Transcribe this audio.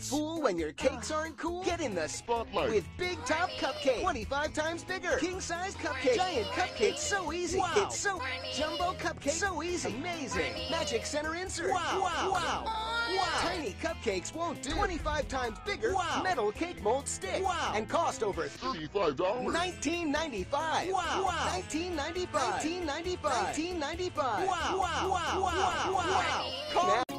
fool when your cakes aren't cool? Get in the Spotlight. with Big Top Cupcake. 25 times bigger. King-size cupcake. Giant cupcake. So easy. Wow. It's so jumbo cupcake. So easy. Amazing. Magic center insert. Wow. Wow. Wow. Wow. Tiny cupcakes won't do. 25 times bigger. Wow. Metal cake mold stick. Wow. And cost over $35. $19.95. Wow. $19.95. $19.95. $19.95. Wow. Wow. Wow. Wow. Call